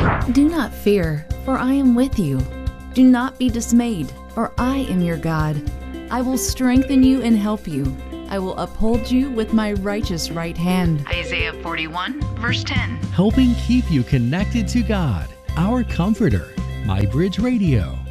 Do not fear, for I am with you. Do not be dismayed, for I am your God. I will strengthen you and help you. I will uphold you with my righteous right hand. Isaiah 41, verse 10. Helping keep you connected to God, our Comforter. My Bridge Radio.